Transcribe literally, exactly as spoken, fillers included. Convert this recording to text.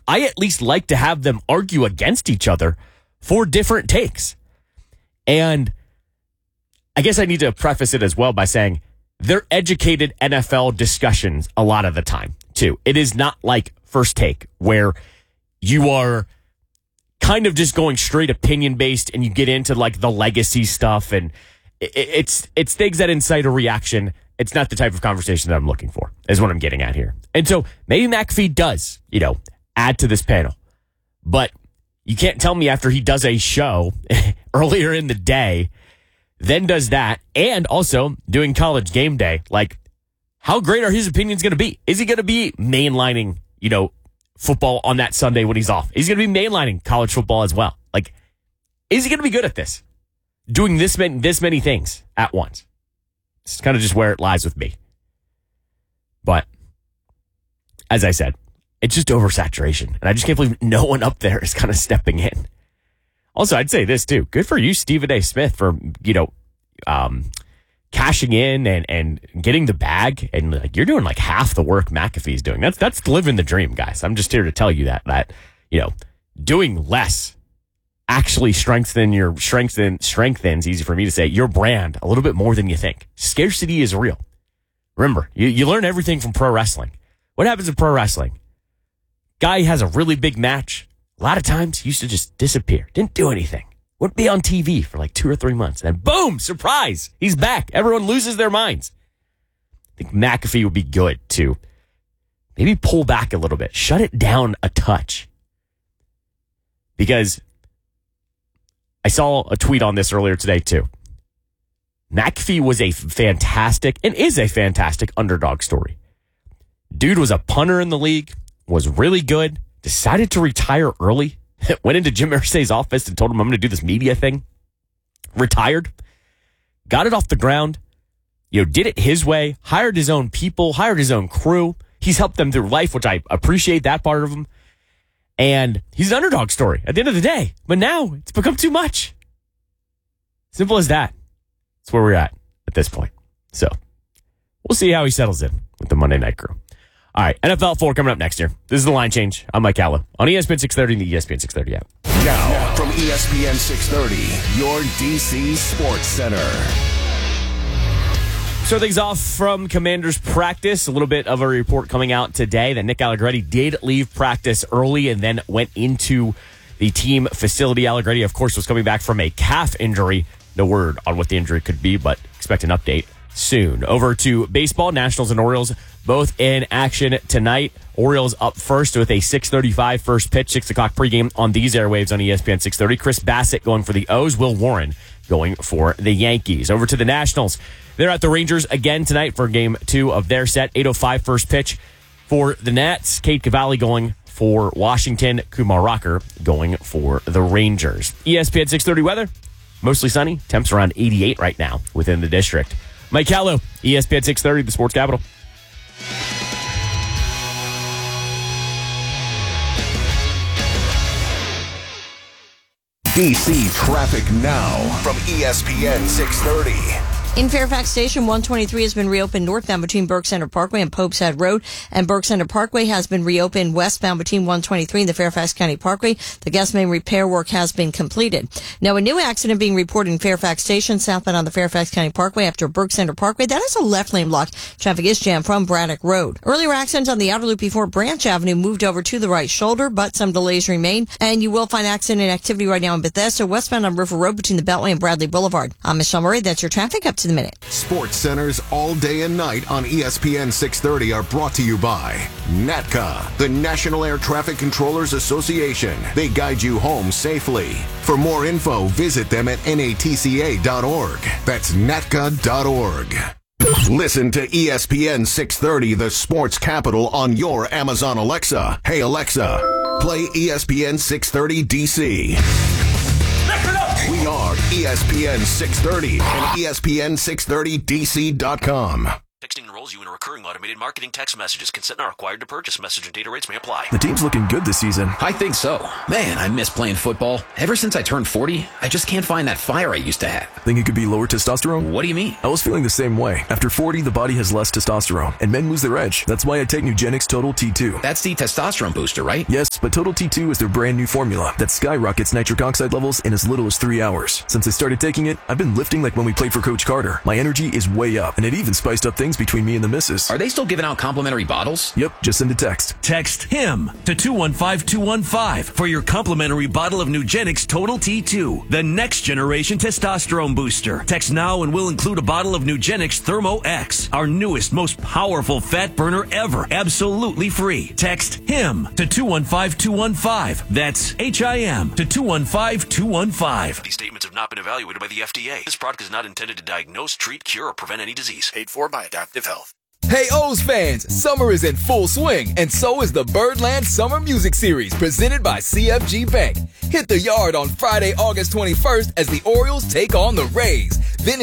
I at least like to have them argue against each other for different takes. And I guess I need to preface it as well by saying they're educated N F L discussions a lot of the time, too. It is not like First Take, where you are kind of just going straight opinion-based and you get into like the legacy stuff, and it, it's it's things that incite a reaction. It's not the type of conversation that I'm looking for, is what I'm getting at here. And so maybe McAfee does, you know, add to this panel. But you can't tell me after he does a show earlier in the day, then does that, and also doing College Game Day, like, how great are his opinions going to be? Is he going to be mainlining, you know, football on that Sunday when he's off? Is he going to be mainlining college football as well? Like, is he going to be good at this? Doing this many, this many things at once? It's kind of just where it lies with me. But, as I said, it's just oversaturation. And I just can't believe no one up there is kind of stepping in. Also, I'd say this, too. Good for you, Stephen A. Smith, for, you know, um, cashing in and, and getting the bag. And like, you're doing like half the work McAfee's doing. That's that's living the dream, guys. I'm just here to tell you that, that, you know, doing less actually strengthen your strengthen strengthens, easy for me to say, your brand a little bit more than you think. Scarcity is real. Remember, you, you learn everything from pro wrestling. What happens in pro wrestling? Guy has a really big match. A lot of times he used to just disappear. Didn't do anything. Wouldn't be on T V for like two or three months. And then boom, surprise, he's back. Everyone loses their minds. I think McAfee would be good to maybe pull back a little bit. Shut it down a touch. Because I saw a tweet on this earlier today too. McAfee was a fantastic and is a fantastic underdog story. Dude was a punter in the league, was really good, decided to retire early, went into Jim Irsay's office and told him, I'm going to do this media thing. Retired, got it off the ground, you know, did it his way, hired his own people, hired his own crew. He's helped them through life, which I appreciate that part of him. And he's an underdog story at the end of the day. But now it's become too much. Simple as that. That's where we're at at this point. So we'll see how he settles in with the Monday Night Crew. All right, N F L four coming up next year. This is The Line Change. I'm Mike Callow on E S P N six thirty and the E S P N six thirty app. Now, from E S P N six thirty, your D C Sports Center. Start things off from Commanders practice. A little bit of a report coming out today that Nick Allegretti did leave practice early and then went into the team facility. Allegretti, of course, was coming back from a calf injury. No word on what the injury could be, but expect an update soon. Over to baseball. Nationals and Orioles both in action tonight. Orioles up first with a six thirty-five first pitch, six o'clock pregame on these airwaves on E S P N six thirty. Chris Bassett going for the O's. Will Warren going for the Yankees. Over to the Nationals. They're at the Rangers again tonight for game two of their set. eight oh five first pitch for the Nats. Cade Cavalli going for Washington. Kumar Rocker going for the Rangers. E S P N six thirty weather. Mostly sunny. Temps around eighty-eight right now within the district. Mike Callow, E S P N six thirty, the Sports Capital. D C traffic now from E S P N six thirty. In Fairfax Station, one twenty-three has been reopened northbound between Burke Center Parkway and Pope's Head Road, and Burke Center Parkway has been reopened westbound between one twenty-three and the Fairfax County Parkway. The gas main repair work has been completed. Now, a new accident being reported in Fairfax Station, southbound on the Fairfax County Parkway after Burke Center Parkway. That is a left lane block. Traffic is jammed from Braddock Road. Earlier accidents on the outer loop before Branch Avenue moved over to the right shoulder, but some delays remain, and you will find accident activity right now in Bethesda, westbound on River Road between the Beltway and Bradley Boulevard. I'm Michelle Murray. That's your traffic up to the minute. Sports Centers all day and night on E S P N six thirty are brought to you by NATCA, the National Air Traffic Controllers Association. They guide you home safely. For more info, visit them at N A T C A dot org. That's N A T C A dot org. Listen to E S P N six thirty, the Sports Capital, on your Amazon Alexa. Hey Alexa, play E S P N six thirty D C. We are E S P N six thirty and E S P N six thirty D C dot com. Texting enrolls you in a recurring automated marketing text messages. Consent not required to purchase. Message and data rates may apply. The team's looking good this season. I think so. Man, I miss playing football. Ever since I turned forty, I just can't find that fire I used to have. Think it could be lower testosterone? What do you mean? I was feeling the same way. After forty, the body has less testosterone, and men lose their edge. That's why I take Nugenix Total T two. That's the testosterone booster, right? Yes, But Total T two is their brand new formula that skyrockets nitric oxide levels in as little as three hours. Since I started taking it, I've been lifting like when we played for Coach Carter. My energy is way up, and it even spiced up things between me and the missus. Are they still giving out complimentary bottles? Yep, just send a text. Text HIM to two one five two one five for your complimentary bottle of Nugenix Total T two, the next generation testosterone booster. Text now and we'll include a bottle of Nugenix Thermo X, our newest, most powerful fat burner ever, absolutely free. Text HIM to two one five two one five. That's H I M to two one five two one five. These statements have not been evaluated by the F D A. This product is not intended to diagnose, treat, cure, or prevent any disease. Paid for by Adaptive Health. Hey O's fans, summer is in full swing, and so is the Birdland Summer Music Series presented by C F G Bank. Hit the yard on Friday, August twenty-first as the Orioles take on the Rays. Then